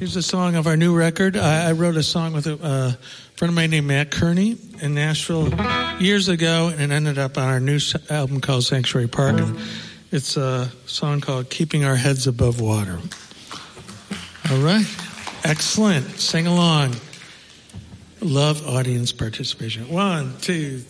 Here's a song of our new record. I wrote a song with a friend of mine named Matt Kearney in Nashville years ago, and it ended up on our new album called Sanctuary Park. And it's a song called Keeping Our Heads Above Water. All right. Excellent. Sing along. Love audience participation. 1, 2, 3.